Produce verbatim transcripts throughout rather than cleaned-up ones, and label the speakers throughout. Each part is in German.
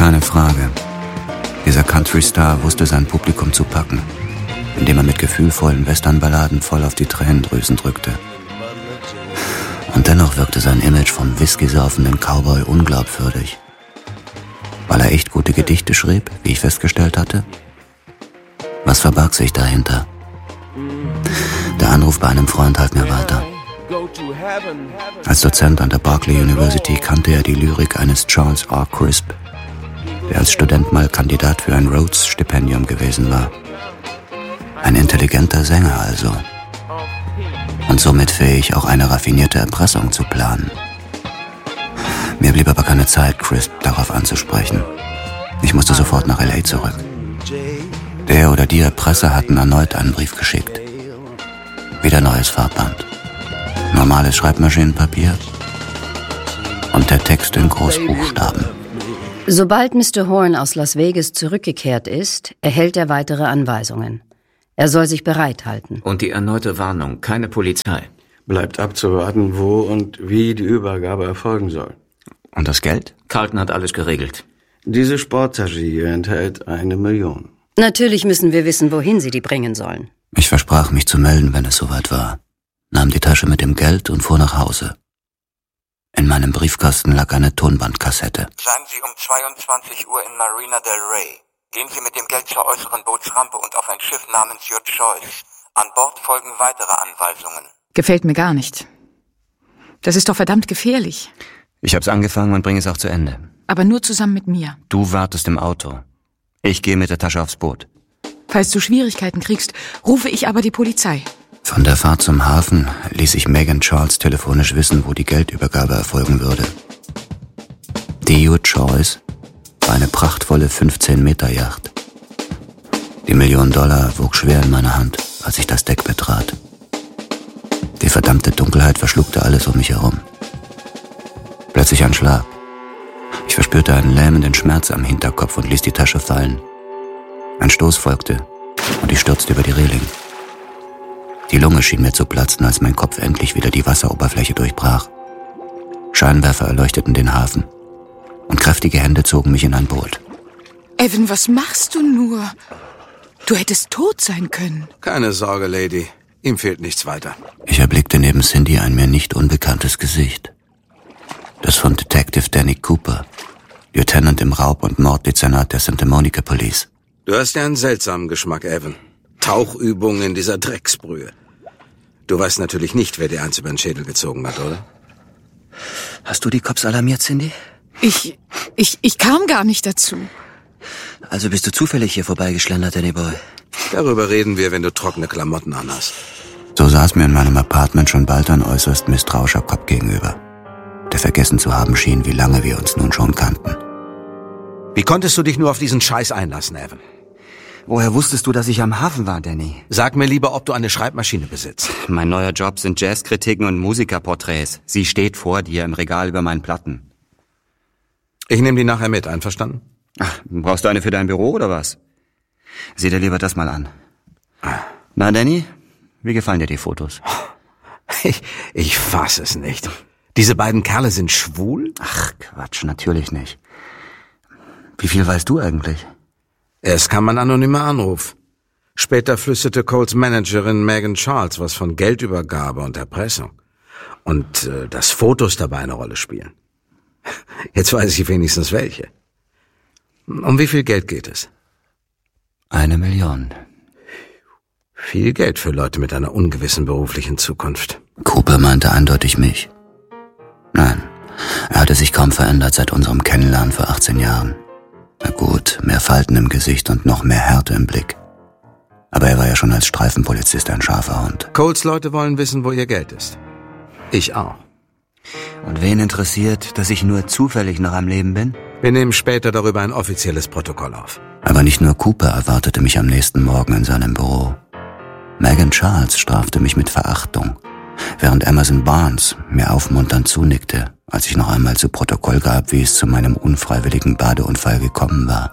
Speaker 1: Keine Frage. Dieser Country-Star wusste sein Publikum zu packen, indem er mit gefühlvollen Westernballaden voll auf die Tränendrüsen drückte. Und dennoch wirkte sein Image vom whisky-saufenden Cowboy unglaubwürdig. Weil er echt gute Gedichte schrieb, wie ich festgestellt hatte? Was verbarg sich dahinter? Der Anruf bei einem Freund half mir weiter. Als Dozent an der Berkeley University kannte er die Lyrik eines Charles R. Crisp, der als Student mal Kandidat für ein Rhodes-Stipendium gewesen war. Ein intelligenter Sänger also. Und somit fähig, auch eine raffinierte Erpressung zu planen. Mir blieb aber keine Zeit, Crisp darauf anzusprechen. Ich musste sofort nach L A zurück. Der oder die Erpresser hatten erneut einen Brief geschickt. Wieder neues Farbband. Normales Schreibmaschinenpapier. Und der Text in Großbuchstaben.
Speaker 2: Sobald Mister Horn aus Las Vegas zurückgekehrt ist, erhält er weitere Anweisungen. Er soll sich bereithalten.
Speaker 3: Und die erneute Warnung, keine Polizei.
Speaker 4: Bleibt abzuwarten, wo und wie die Übergabe erfolgen soll.
Speaker 1: Und das Geld?
Speaker 3: Carlton hat alles geregelt.
Speaker 4: Diese Sporttasche hier enthält eine Million.
Speaker 2: Natürlich müssen wir wissen, wohin Sie die bringen sollen.
Speaker 1: Ich versprach, mich zu melden, wenn es soweit war, nahm die Tasche mit dem Geld und fuhr nach Hause. In meinem Briefkasten lag eine Tonbandkassette.
Speaker 5: Seien Sie um zweiundzwanzig Uhr in Marina del Rey. Gehen Sie mit dem Geld zur äußeren Bootsrampe und auf ein Schiff namens Your Choice. An Bord folgen weitere Anweisungen.
Speaker 6: Gefällt mir gar nicht. Das ist doch verdammt gefährlich.
Speaker 1: Ich hab's angefangen und bringe es auch zu Ende.
Speaker 6: Aber nur zusammen mit mir.
Speaker 1: Du wartest im Auto. Ich gehe mit der Tasche aufs Boot.
Speaker 6: Falls du Schwierigkeiten kriegst, rufe ich aber die Polizei.
Speaker 1: Von der Fahrt zum Hafen ließ ich Megan Charles telefonisch wissen, wo die Geldübergabe erfolgen würde. Die Your Choice war eine prachtvolle fünfzehn Meter Yacht. Die Million Dollar wog schwer in meiner Hand, als ich das Deck betrat. Die verdammte Dunkelheit verschluckte alles um mich herum. Plötzlich ein Schlag. Ich verspürte einen lähmenden Schmerz am Hinterkopf und ließ die Tasche fallen. Ein Stoß folgte und ich stürzte über die Reling. Die Lunge schien mir zu platzen, als mein Kopf endlich wieder die Wasseroberfläche durchbrach. Scheinwerfer erleuchteten den Hafen und kräftige Hände zogen mich in ein Boot.
Speaker 6: Evan, was machst du nur? Du hättest tot sein können.
Speaker 7: Keine Sorge, Lady. Ihm fehlt nichts weiter.
Speaker 1: Ich erblickte neben Cindy ein mir nicht unbekanntes Gesicht. Das von Detective Danny Cooper, Lieutenant im Raub- und Morddezernat der Santa Monica Police.
Speaker 7: Du hast ja einen seltsamen Geschmack, Evan. Tauchübungen in dieser Drecksbrühe. Du weißt natürlich nicht, wer dir eins über den Schädel gezogen hat, oder?
Speaker 1: Hast du die Cops alarmiert, Cindy?
Speaker 6: Ich, ich, ich kam gar nicht dazu.
Speaker 1: Also bist du zufällig hier vorbeigeschlendert, Danny Boy?
Speaker 7: Darüber reden wir, wenn du trockene Klamotten anhast.
Speaker 1: So saß mir in meinem Apartment schon bald ein äußerst misstrauischer Cop gegenüber, der vergessen zu haben schien, wie lange wir uns nun schon kannten.
Speaker 7: Wie konntest du dich nur auf diesen Scheiß einlassen, Evan?
Speaker 1: Woher wusstest du, dass ich am Hafen war, Danny?
Speaker 7: Sag mir lieber, ob du eine Schreibmaschine besitzt.
Speaker 1: Mein neuer Job sind Jazzkritiken und Musikerporträts. Sie steht vor dir im Regal über meinen Platten.
Speaker 7: Ich nehme die nachher mit, einverstanden?
Speaker 1: Ach, brauchst du eine für dein Büro oder was? Sieh dir lieber das mal an. Na, Danny, wie gefallen dir die Fotos?
Speaker 7: Ich, ich fass es nicht. Diese beiden Kerle sind schwul?
Speaker 1: Ach, Quatsch, natürlich nicht. Wie viel weißt du eigentlich?
Speaker 7: Es kam ein anonymer Anruf. Später flüsterte Coles Managerin Megan Charles was von Geldübergabe und Erpressung. Und äh, dass Fotos dabei eine Rolle spielen. Jetzt weiß ich wenigstens welche. Um wie viel Geld geht es?
Speaker 1: Eine Million.
Speaker 7: Viel Geld für Leute mit einer ungewissen beruflichen Zukunft.
Speaker 1: Cooper meinte eindeutig mich. Nein, er hatte sich kaum verändert seit unserem Kennenlernen vor achtzehn Jahren. Na gut, mehr Falten im Gesicht und noch mehr Härte im Blick. Aber er war ja schon als Streifenpolizist ein scharfer Hund.
Speaker 7: Coles Leute wollen wissen, wo ihr Geld ist. Ich auch.
Speaker 1: Und wen interessiert, dass ich nur zufällig noch am Leben bin?
Speaker 7: Wir nehmen später darüber ein offizielles Protokoll auf.
Speaker 1: Aber nicht nur Cooper erwartete mich am nächsten Morgen in seinem Büro. Megan Charles strafte mich mit Verachtung, während Emerson Barnes mir aufmunternd zunickte, als ich noch einmal zu Protokoll gab, wie es zu meinem unfreiwilligen Badeunfall gekommen war.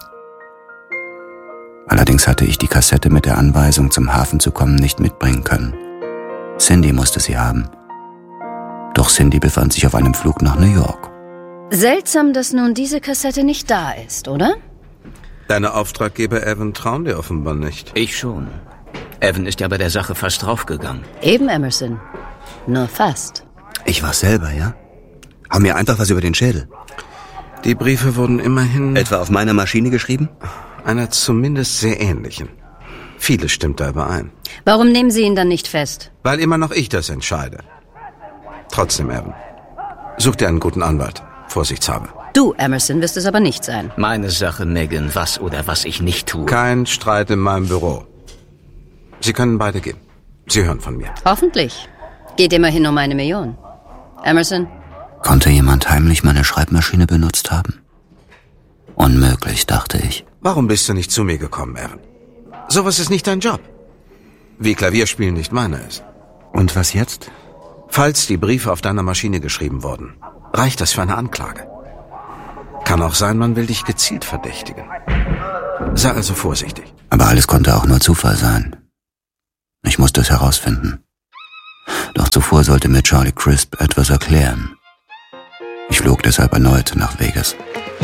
Speaker 1: Allerdings hatte ich die Kassette mit der Anweisung, zum Hafen zu kommen, nicht mitbringen können. Cindy musste sie haben. Doch Cindy befand sich auf einem Flug nach New York.
Speaker 2: Seltsam, dass nun diese Kassette nicht da ist, oder?
Speaker 7: Deine Auftraggeber Evan trauen dir offenbar nicht.
Speaker 3: Ich schon. Evan ist ja bei der Sache fast draufgegangen.
Speaker 2: Eben, Emerson. Nur fast.
Speaker 1: Ich war's selber, ja? Hau mir einfach was über den Schädel.
Speaker 7: Die Briefe wurden immerhin...
Speaker 1: Etwa auf meiner Maschine geschrieben?
Speaker 7: Einer zumindest sehr ähnlichen. Vieles stimmt da überein.
Speaker 2: Warum nehmen Sie ihn dann nicht fest?
Speaker 7: Weil immer noch ich das entscheide. Trotzdem, Evan. Such dir einen guten Anwalt. Vorsichtshalber.
Speaker 2: Du, Emerson, wirst es aber nicht sein.
Speaker 3: Meine Sache, Megan, was oder was ich nicht tue.
Speaker 7: Kein Streit in meinem Büro. Sie können beide gehen. Sie hören von mir.
Speaker 2: Hoffentlich. Geht immerhin um eine Million. Emerson?
Speaker 1: Konnte jemand heimlich meine Schreibmaschine benutzt haben? Unmöglich, dachte ich.
Speaker 7: Warum bist du nicht zu mir gekommen, Evan? Sowas ist nicht dein Job. Wie Klavierspielen nicht meiner ist.
Speaker 1: Und was jetzt?
Speaker 7: Falls die Briefe auf deiner Maschine geschrieben wurden, reicht das für eine Anklage. Kann auch sein, man will dich gezielt verdächtigen. Sei also vorsichtig.
Speaker 1: Aber alles konnte auch nur Zufall sein. Ich musste es herausfinden. Doch zuvor sollte mir Charlie Crisp etwas erklären. Ich flog deshalb erneut nach Vegas.